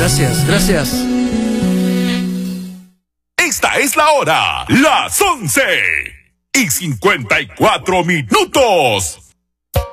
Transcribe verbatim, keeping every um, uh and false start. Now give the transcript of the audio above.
Gracias, gracias. Esta es la hora, las once y cincuenta y cuatro minutos.